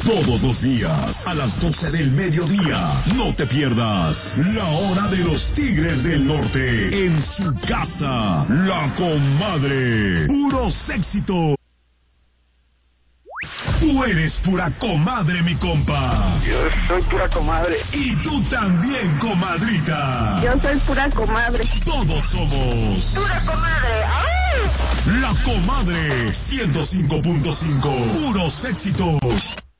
Todos los días, a las 12 del mediodía. No te pierdas La Hora de los Tigres del Norte. En su casa, La Comadre. Puros éxitos. Tú eres pura comadre, mi compa. Yo soy pura comadre. Y tú también, comadrita. Yo soy pura comadre. Todos somos Pura comadre. ¡Ay! La Comadre 105.5. Puros éxitos.